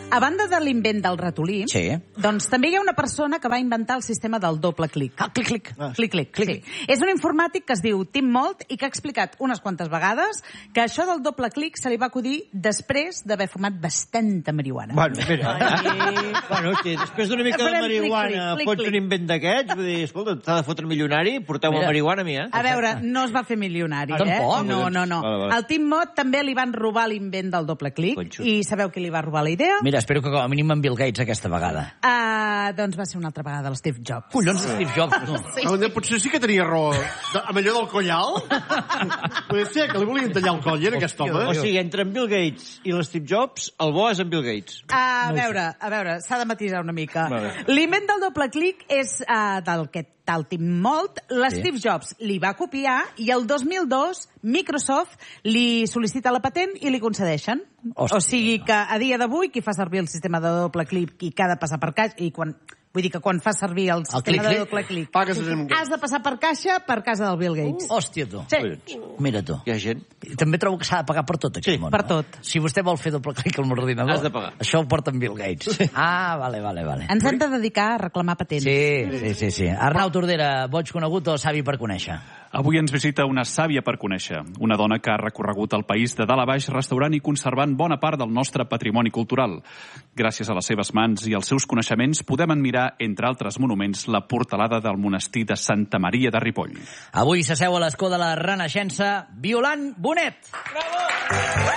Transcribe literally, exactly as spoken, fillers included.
A banda de l'invent del ratolí, Sí. doncs també hi ha una persona que va inventar el sistema del doble clic. Ah, clic, clic. Ah. Clic, clic, clic. Sí. És un informàtic que es diu Tim Moult i que ha explicat unes quantes vegades que això del doble clic se li va acudir després d'haver fumat bastanta marihuana. Bueno, mira. Bueno, hosti, després d'una mica de Farem marihuana clic, clic, fots clic. un invent d'aquests? Vull dir, escolta, t'ha de fotre milionari, porteu-me Mira. marihuana a mi, eh? A veure, no es va fer milionari, Ah, eh? tampoc? No, no, no. Vale, vale. Al Tim Moult també li van robar l'invent del doble clic. Conxo. I sabeu qui li va robar la idea? Mira, espero que com a mínim en Bill Gates aquesta vegada. Uh, doncs va ser una altra vegada l'Steve Jobs. Collons, Steve Jobs. No. Sí. Ah, potser sí que tenia raó. De, amb allò del coll alt? Poder ser que li volien tallar el coll, era aquest home. O sigui, entre en Bill Gates i l'Steve Jobs, el bo és en Bill Gates. A veure, a veure, s'ha de matisar una mica. Vale. L'invent del doble clic és uh, del que tal Tim Moult. L'Steve Jobs li va copiar i el dos mil dos Microsoft li sol·licita la patent i li concedeixen. Hòstia. O sigui que a dia d'avui qui fa servir el sistema de doble clic i que ha de passar per caixa i quan... Vull dir que quan fa servir el sistema clic, de clic, doble clic pagues amb- has de passar per caixa per casa del Bill Gates. Hòstia, tu. Sí. Mira tu. Hi ha gent. També trobo que s'ha de pagar per tot aquí Sí, al món. per no? tot. Si vostè vol fer doble clic al meu ordinador, Has de pagar. això ho porta en Bill Gates. Ah, vale, vale, vale. Ens hem de dedicar a reclamar patents. Sí, sí, sí, sí. Arnau Tordera, boig conegut o savi per conèixer? Avui ens visita una sàvia per conèixer, una dona que ha recorregut el país de dalt a baix restaurant i conservant bona part del nostre patrimoni cultural. Gràcies a les seves mans i als seus coneixements podem admirar, entre altres monuments, la portalada del monestir de Santa Maria de Ripoll. Avui s'asseu a l'escó de la Renaixença Violant Bonet. Bravo!